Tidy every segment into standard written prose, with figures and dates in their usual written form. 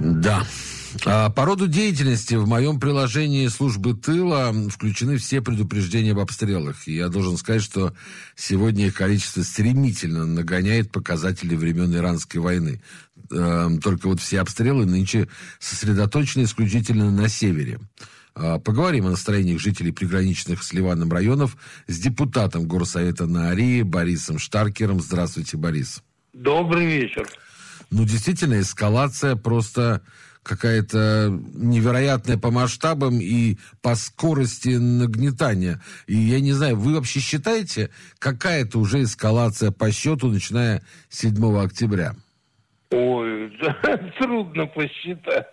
Да. По роду деятельности в моем приложении службы тыла включены все предупреждения об обстрелах. И я должен сказать, что сегодня их количество стремительно нагоняет показатели времен Иранской войны. Только вот все обстрелы нынче сосредоточены исключительно на севере. Поговорим о настроениях жителей приграничных с Ливаном районов с депутатом Горсовета Наарии Борисом Штаркером. Здравствуйте, Борис. Добрый вечер. Ну, действительно, эскалация просто какая-то невероятная по масштабам и по скорости нагнетания. И я не знаю, вы вообще считаете, какая-то уже эскалация по счету, начиная с 7 октября? Ой, трудно посчитать.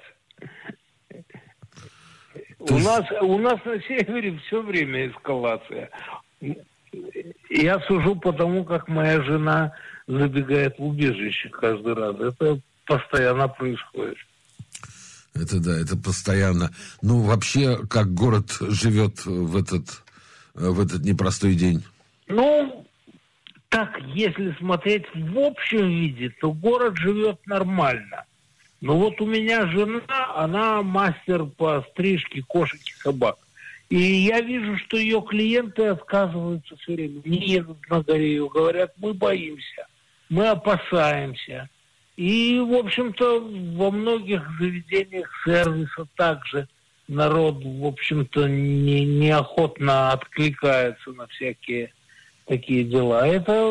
У нас на севере все время эскалация. Я сужу по тому, как моя жена забегает в убежище каждый раз. Это постоянно происходит. Это да, это постоянно. Ну, вообще, как город живет в этот непростой день? Ну, так, если смотреть в общем виде, то город живет нормально. Но вот у меня жена, она мастер по стрижке кошек и собак. И я вижу, что ее клиенты отказываются все время. Не едут на Горею, говорят, мы боимся, мы опасаемся. И, в общем-то, во многих заведениях сервиса также народ, в общем-то, неохотно откликается на всякие такие дела. Это